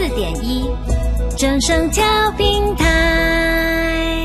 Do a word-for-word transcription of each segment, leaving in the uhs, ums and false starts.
四点一，正声调平台。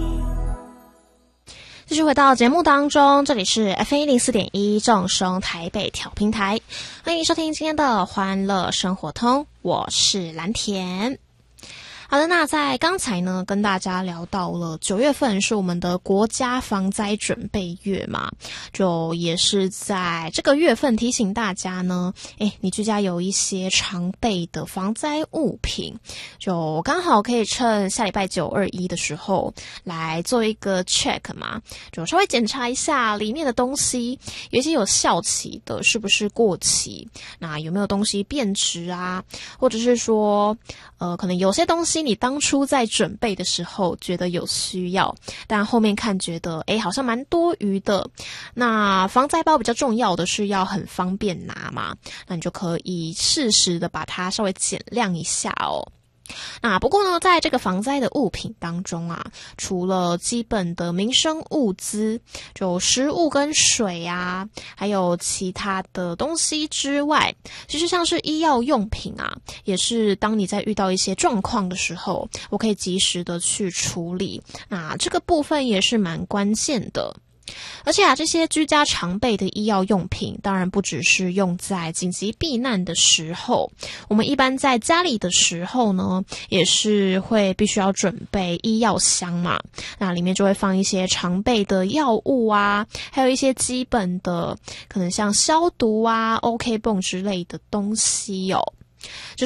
继续回到节目当中，这里是 F M 一零四点一正声台北调平台，欢迎收听今天的欢乐生活通，我是蓝田。好的，那在刚才呢，跟大家聊到了九月份是我们的国家防灾准备月嘛，就也是在这个月份提醒大家呢，诶，你居家有一些常备的防灾物品，就刚好可以趁下礼拜九二一的时候来做一个 check 嘛，就稍微检查一下里面的东西，有一些有效期的是不是过期，那有没有东西变质啊，或者是说呃，可能有些东西你当初在准备的时候觉得有需要，但后面看觉得诶好像蛮多余的。那防灾包比较重要的是要很方便拿嘛，那你就可以适时的把它稍微减量一下哦。那不过呢，在这个防灾的物品当中啊，除了基本的民生物资，就食物跟水啊，还有其他的东西之外，其实像是医药用品啊，也是当你在遇到一些状况的时候，我可以及时的去处理。那这个部分也是蛮关键的。而且啊，这些居家常备的医药用品，当然不只是用在紧急避难的时候，我们一般在家里的时候呢，也是会必须要准备医药箱嘛。那里面就会放一些常备的药物啊，还有一些基本的，可能像消毒啊、OK 泵之类的东西哦。只